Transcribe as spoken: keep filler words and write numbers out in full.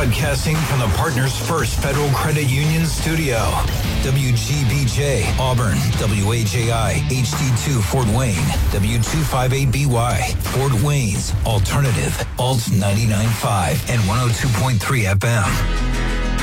Broadcasting from the Partners First Federal Credit Union studio. W G B J, Auburn. W A J I, H D two, Fort Wayne. W two fifty-eight B Y, Fort Wayne's Alternative, Alt ninety-nine point five and one oh two point three F M.